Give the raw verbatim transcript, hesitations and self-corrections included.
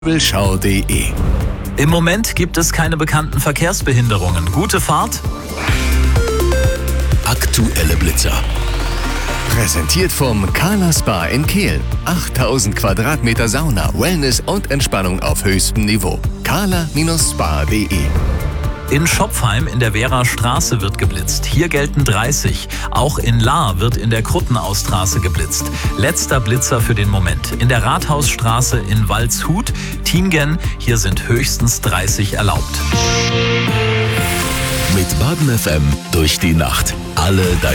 Schau punkt de. Im Moment gibt es keine bekannten Verkehrsbehinderungen. Gute Fahrt. Aktuelle Blitzer. Präsentiert vom Carla Spa in Kehl. achttausend Quadratmeter Sauna, Wellness und Entspannung auf höchstem Niveau. carla Spa punkt de. In Schopfheim in der Wehrer Straße wird geblitzt. Hier gelten dreißig. Auch in Lahr wird in der Kruttenausstraße geblitzt. Letzter Blitzer für den Moment. In der Rathausstraße in Waldshut, Tiengen, hier sind höchstens dreißig erlaubt. Mit Baden F M durch die Nacht. Alle